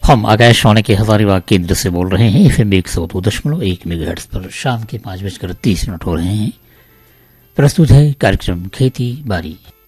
हम आकाशवाणी के हजारीबाग केंद्र से बोल रहे हैं। FM 102.1 मेगाहर्ट्ज पर शाम के 5:30 हो रहे हैं। प्रस्तुत है कार्यक्रम खेती बारी।